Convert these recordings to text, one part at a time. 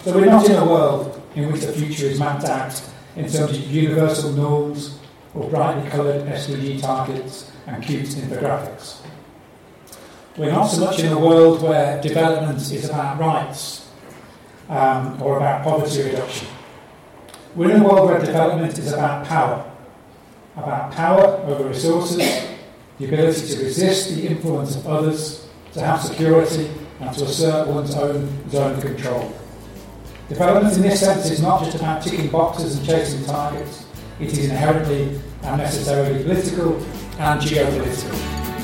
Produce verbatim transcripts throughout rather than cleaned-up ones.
So we're not in a world in which the future is mapped out in terms of universal norms or brightly coloured S D G targets and cute infographics. We're not so much in a world where development is about rights um, or about poverty reduction. We're in a world where development is about power, about power over resources, the ability to resist the influence of others, to have security, and to assert one's own zone of control. Development in this sense is not just about ticking boxes and chasing targets, it is inherently and necessarily political and geopolitical.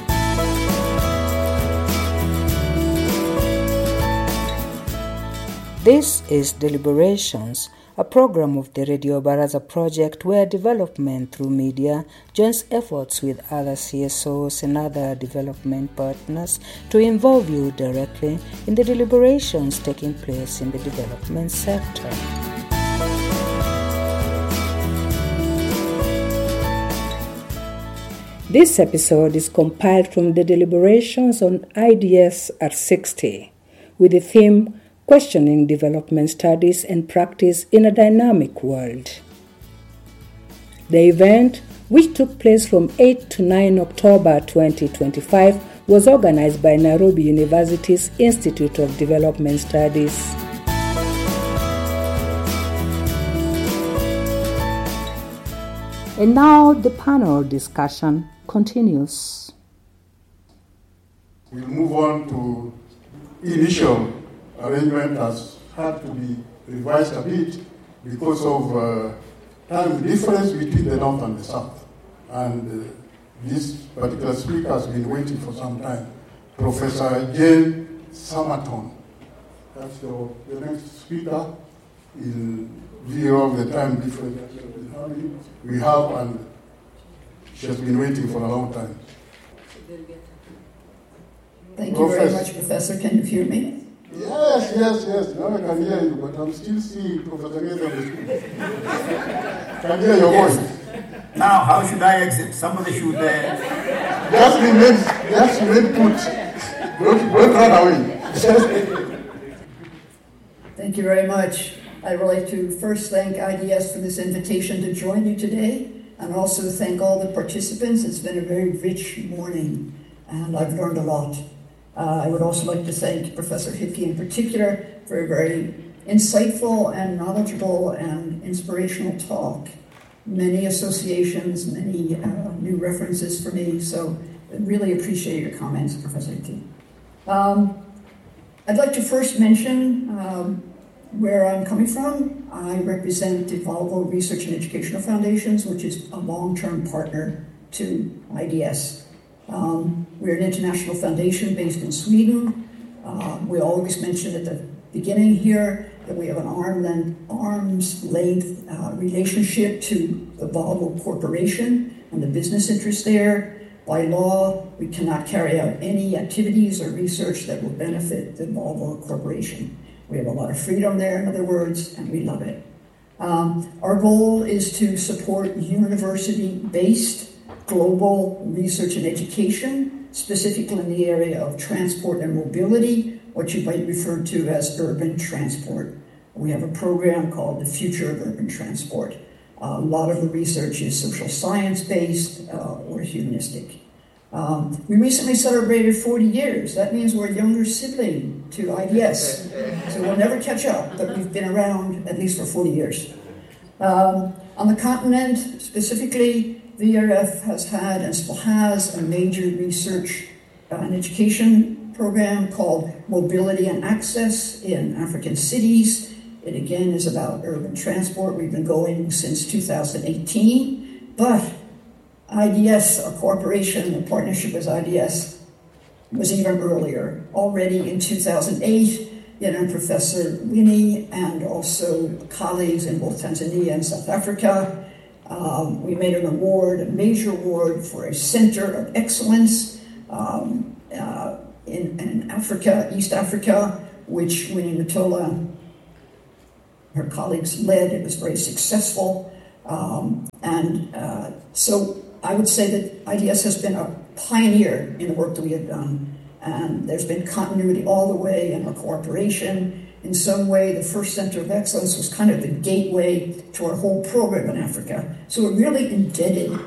This is Deliberations, a program of the Radio Baraza project where development through media joins efforts with other C S Os and other development partners to involve you directly in the deliberations taking place in the development sector. This episode is compiled from the deliberations on I D S R sixty with the theme Questioning Development Studies and Practice in a Dynamic World. The event, which took place from eighth to ninth October twenty twenty-five, was organized by Nairobi University's Institute of Development Studies. And now the panel discussion continues. We'll move on to initial arrangement has had to be revised a bit because of uh, time difference between the North and the South. And uh, this particular speaker has been waiting for some time. Professor Jane Summerton. That's the, the next speaker in view of the time difference we have, and she has been waiting for a long time. Thank you very much, Professor. Can you hear me? Yes, yes, yes. Now I can hear you, but I'm still seeing Professor Gates on the screen. Can hear your yes. voice. Now, how should I exit? Somebody should... Uh... Just remain, just remain put. Don't, don't run away. Thank you very much. I would like to first thank I D S for this invitation to join you today, and also thank all the participants. It's been a very rich morning, and I've learned a lot. Uh, I would also like to thank Professor Hickey in particular for a very insightful and knowledgeable and inspirational talk. Many associations, many uh, new references for me, so I really appreciate your comments, Professor Hickey. Um, I'd like to first mention um, where I'm coming from. I represent the Volvo Research and Educational Foundations, which is a long-term partner to I D S. Um, we're an international foundation based in Sweden. Uh, we always mention at the beginning here that we have an arm length, arm's length uh, relationship to the Volvo Corporation and the business interests there. By law, we cannot carry out any activities or research that will benefit the Volvo Corporation. We have a lot of freedom there, in other words, and we love it. Um, our goal is to support university-based global research and education, specifically in the area of transport and mobility, what you might refer to as urban transport. We have a program called the Future of Urban Transport. Uh, a lot of the research is social science-based uh, or humanistic. Um, we recently celebrated forty years. That means we're a younger sibling to I D S. So we'll never catch up, but we've been around at least for forty years. Um, on the continent, specifically, V R F has had and still has a major research and education program called Mobility and Access in African Cities. It again is about urban transport. We've been going since two thousand eighteen, but I D S, our corporation, the partnership with I D S, was even earlier. Already in two thousand eight, you know, Professor Winnie and also colleagues in both Tanzania and South Africa, Um, we made an award, a major award for a center of excellence um, uh, in, in Africa, East Africa, which Winnie Matola, her colleagues led. It was very successful. Um, and uh, so I would say that I D S has been a pioneer in the work that we have done. and there's been continuity all the way in our cooperation. In some way, the first Center of Excellence was kind of the gateway to our whole program in Africa. So we're really indebted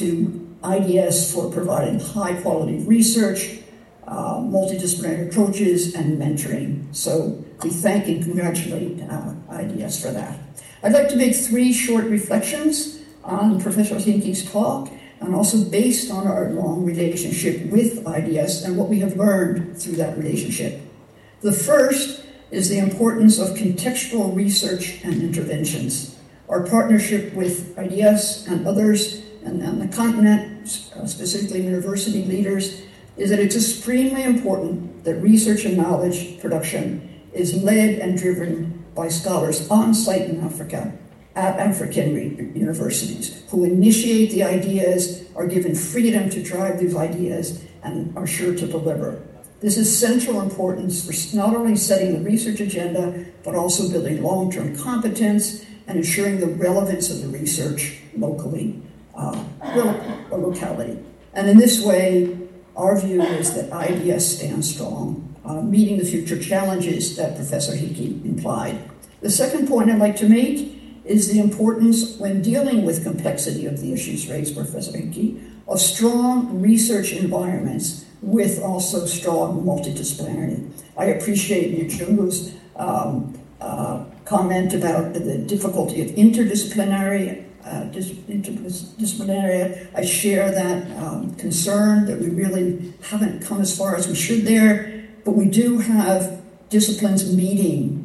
to I D S for providing high-quality research, uh, multidisciplinary approaches, and mentoring. So we thank and congratulate uh, I D S for that. I'd like to make three short reflections on Professor Hincke's talk, and also based on our long relationship with I D S and what we have learned through that relationship. The first is the importance of contextual research and interventions. Our partnership with I D S and others and on the continent, specifically university leaders, is that it's extremely important that research and knowledge production is led and driven by scholars on site in Africa at African re- universities who initiate the ideas, are given freedom to drive these ideas, and are sure to deliver. This is central importance for not only setting the research agenda, but also building long-term competence and ensuring the relevance of the research locally, uh, or locality. And in this way, our view is that I D S stands strong, uh, meeting the future challenges that Professor Hincke implied. The second point I'd like to make is the importance, when dealing with complexity of the issues raised by Professor Hincke, of strong research environments with also strong multidisciplinarity. I appreciate Njungu's um, uh, comment about the difficulty of interdisciplinary. Uh, dis- interdisciplinary. I share that um, concern that we really haven't come as far as we should there, but we do have disciplines meeting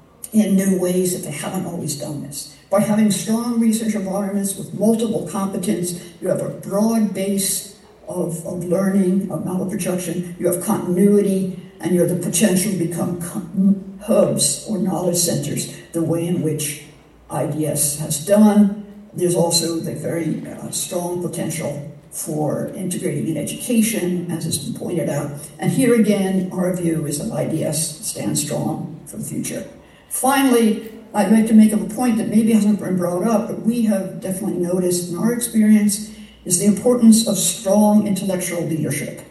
in new ways that they haven't always done this. By having strong research environments with multiple competence, you have a broad base of, of learning, of knowledge production, you have continuity, and you have the potential to become con- hubs or knowledge centers, the way in which I D S has done. There's also the very uh, strong potential for integrating in education, as has been pointed out. And here again, our view is that I D S stands strong for the future. Finally, I'd like to make a point that maybe hasn't been brought up, but we have definitely noticed in our experience, is the importance of strong intellectual leadership,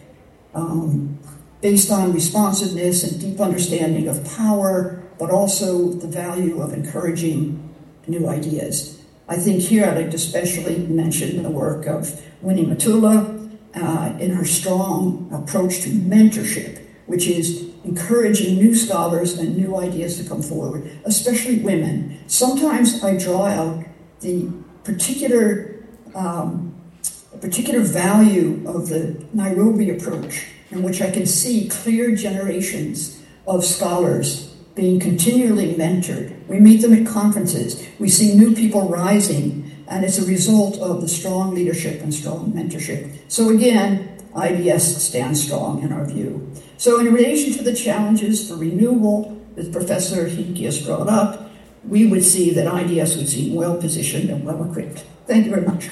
um, based on responsiveness and deep understanding of power, but also the value of encouraging new ideas. I think here I'd like to especially mention the work of Winnie Matula uh, in her strong approach to mentorship, which is encouraging new scholars and new ideas to come forward, especially women. Sometimes I draw out the particular, um, particular value of the Nairobi approach, in which I can see clear generations of scholars being continually mentored. We meet them at conferences. We see new people rising, and it's a result of the strong leadership and strong mentorship. So again, I D S stands strong in our view. So in relation to the challenges for renewal that Professor Hincke has brought up, we would see that I D S would seem well positioned and well equipped. Thank you very much.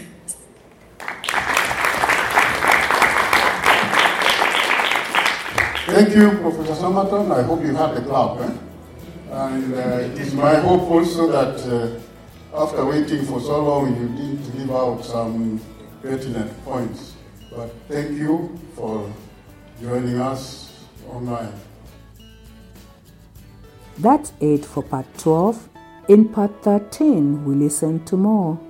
Thank you, Professor Samaton. I hope you had the clap. Eh? And uh, it is my hope also that uh, after waiting for so long, you need to give out some pertinent points. But thank you for joining us online. That's it for part twelve. In part thirteen, we listen to more.